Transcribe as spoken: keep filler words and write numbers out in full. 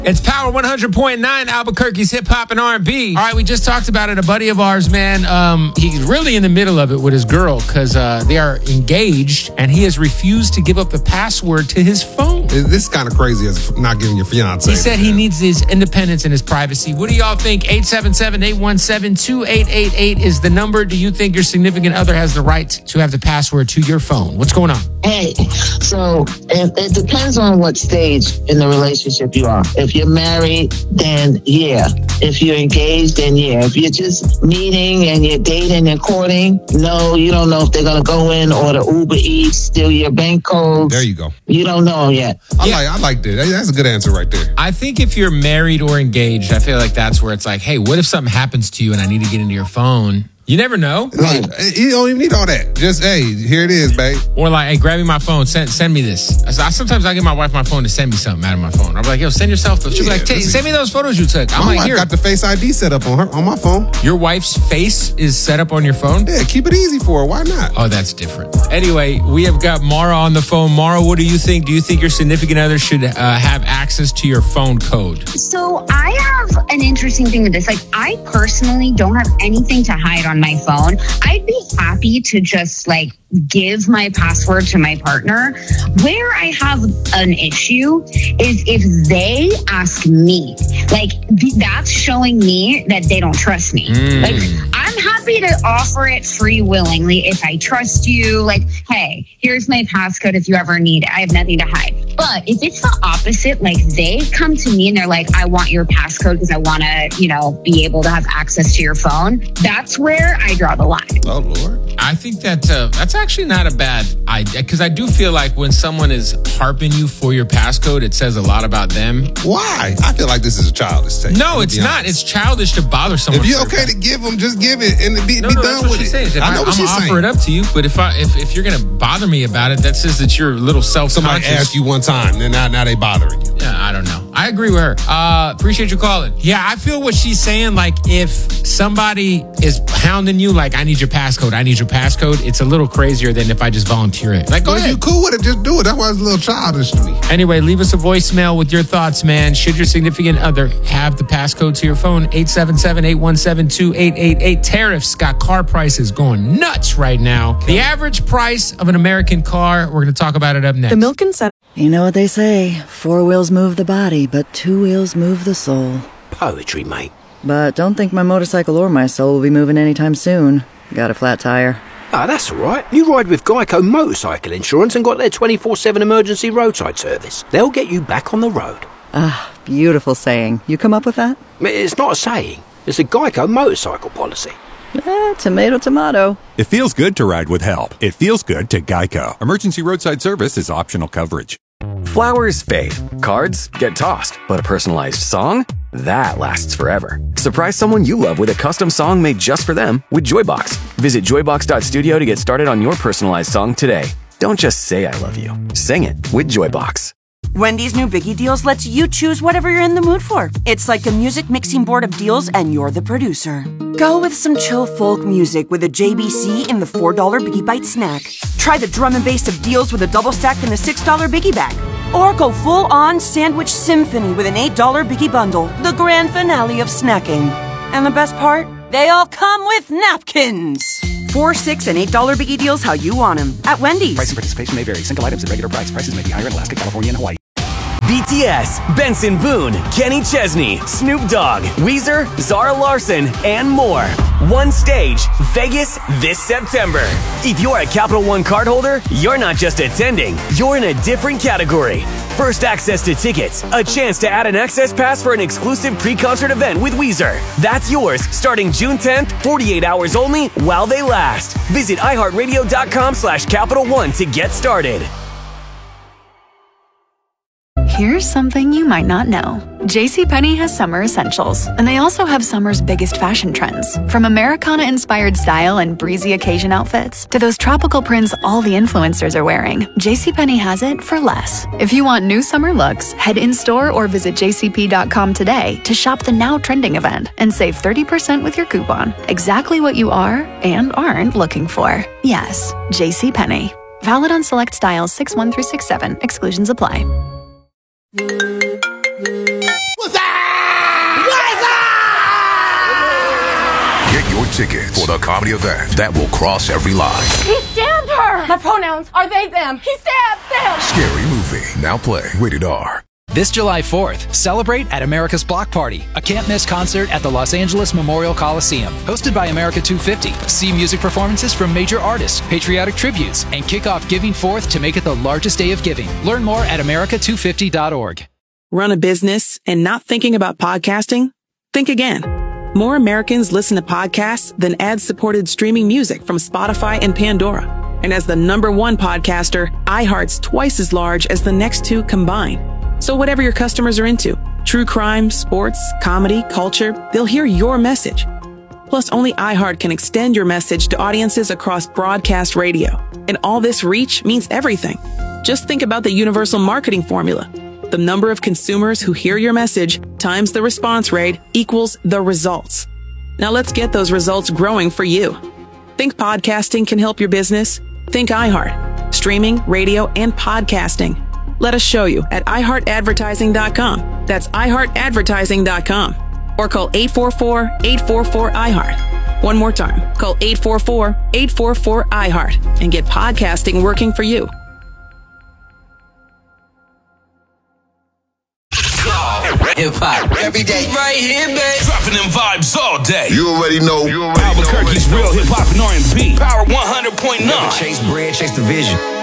It's Power one hundred point nine, Albuquerque's hip hop and R and B. All right, we just talked about it. A buddy of ours, man, um, he's really in the middle of it with his girl because uh, they are engaged, and he has refused to give up the password to his phone. This is kind of crazy as not giving your fiance. He said he needs his independence and his privacy. What do y'all think? eight seven seven, eight one seven, two eight eight eight is the number. Do you think your significant other has the right to have the password to your phone? What's going on? Hey, so it, it depends on what stage in the relationship you are. If you're married, then yeah. If you're engaged, then yeah. If you're just meeting and you're dating and courting, no, you don't know if they're going to go in or the Uber Eats, steal your bank codes. There you go. You don't know yet. I Yeah. like I like that. That's a good answer right there. I think if you're married or engaged, I feel like that's where it's like, hey, what if something happens to you and I need to get into your phone? You never know. Like, you don't even need all that. Just, hey, here it is, babe. Or like, hey, grab me my phone, send send me this. I, sometimes I get my wife my phone to send me something out of my phone. I'm like, yo, send yourself. She'll be Yeah, like, this is- send me those photos you took. I'm My like, wife here. got the Face I D set up on her on my phone. Your wife's face is set up on your phone? Yeah, keep it easy for her. Why not? Oh, that's different. Anyway, we have got Mara on the phone. Mara, what do you think? Do you think your significant other should uh, have access to your phone code? So I have an interesting thing with this. Like, I personally don't have anything to hide on my phone. I'd be happy to just like give my password to my partner. Where I have an issue is if they ask me. Like, th- that's showing me that they don't trust me. Mm. Like, I'm happy to offer it free willingly if I trust you. Like, hey, here's my passcode if you ever need it. I have nothing to hide. But if it's the opposite, like they come to me and they're like, I want your passcode because I want to, you know, be able to have access to your phone. That's where I draw the line. Oh, Lord. I think that uh, that's actually not a bad idea because I do feel like when someone is harping you for your passcode, it says a lot about them. Why? I feel like this is a childish thing. No, to it's be not. honest. It's childish to bother someone. If you're for okay your to give them, just give it and be, No, be no, done that's what with she's it. saying. If I I, know I'm what she's offer saying. it up to you, but if I if, if you're gonna bother me about it, that says that you're a little self-conscious. Somebody asked you one time, then now, now they bothering you. Yeah, I don't know. I agree with her. Uh, appreciate you calling. Yeah, I feel what she's saying. Like, if somebody is hounding you, like, I need your passcode, I need your passcode, it's a little crazier than if I just volunteer it. Like, go But if ahead. you cool with it, just do it. That's why it's a little childish to me. Anyway, leave us a voicemail with your thoughts, man. Should your significant other have the passcode to your phone? eight seven seven, eight one seven, two eight eight eight. Tariffs got car prices going nuts right now. The average price of an American car, we're going to talk about it up next. The Milk and Sun. You know what they say, four wheels move the body, but two wheels move the soul. Poetry, mate. But don't think my motorcycle or my soul will be moving anytime soon. Got a flat tire. Ah, that's all right. You ride with Geico Motorcycle Insurance and got their twenty-four seven emergency roadside service. They'll get you back on the road. Ah, beautiful saying. You come up with that? It's not a saying. It's a Geico motorcycle policy. Eh, tomato, tomato. It feels good to ride with help. It feels good to Geico. Emergency roadside service is optional coverage. Flowers fade, cards get tossed, but a personalized song? That lasts forever. Surprise someone you love with a custom song made just for them with Joybox. Visit joybox dot studio to get started on your personalized song today. Don't just say I love you. Sing it with Joybox. Wendy's new Biggie Deals lets you choose whatever you're in the mood for. It's like a music mixing board of deals, and you're the producer. Go with some chill folk music with a J B C in the four dollar Biggie Bite snack. Try the drum and bass of deals with a double stack in the six dollar Biggie Bag. Or go full-on sandwich symphony with an eight dollar Biggie Bundle, the grand finale of snacking. And the best part? They all come with napkins. Four, six, and eight dollar Biggie Deals how you want them at Wendy's. Price and participation may vary. Single items at regular price. Prices may be higher in Alaska, California, and Hawaii. B T S, Benson Boone, Kenny Chesney, Snoop Dogg, Weezer, Zara Larson, and more. One stage, Vegas this September. If you're a Capital One cardholder, you're not just attending, you're in a different category. First access to tickets, a chance to add an access pass for an exclusive pre-concert event with Weezer. That's yours starting June tenth, forty-eight hours only while they last. Visit iHeartRadio.com slash Capital One to get started. Here's something you might not know. JCPenney has summer essentials, and they also have summer's biggest fashion trends. From Americana-inspired style and breezy occasion outfits to those tropical prints all the influencers are wearing, JCPenney has it for less. If you want new summer looks, head in-store or visit j c p dot com today to shop the now trending event and save thirty percent with your coupon. Exactly what you are and aren't looking for. Yes, JCPenney. Valid on select styles six one through six seven. Exclusions apply. tickets for the comedy event that will cross every line. He stabbed her! My pronouns are they, them. He stabbed them! Scary Movie. Now play. Rated R. This July fourth, celebrate at America's Block Party, a can't-miss concert at the Los Angeles Memorial Coliseum. Hosted by America two fifty. See music performances from major artists, patriotic tributes, and kick off Giving Fourth to make it the largest day of giving. Learn more at america two fifty dot org. Run a business and not thinking about podcasting? Think again. More Americans listen to podcasts than ad-supported streaming music from Spotify and Pandora. And as the number one podcaster, iHeart's twice as large as the next two combined. So whatever your customers are into, true crime, sports, comedy, culture, they'll hear your message. Plus, only iHeart can extend your message to audiences across broadcast radio. And all this reach means everything. Just think about the universal marketing formula. The number of consumers who hear your message times the response rate equals the results. Now let's get those results growing for you. Think podcasting can help your business? Think iHeart. Streaming, radio, and podcasting. Let us show you at i heart advertising dot com. That's i heart advertising dot com. Or call eight four four, eight four four, I heart. One more time. Call eight four four, eight four four, I heart and get podcasting working for you. Hip hop every day, right here, babe. Dropping them vibes all day. You already know. You already Albuquerque's know, real hip hop and R and B. Power one hundred point nine. Chase bread, chase the vision.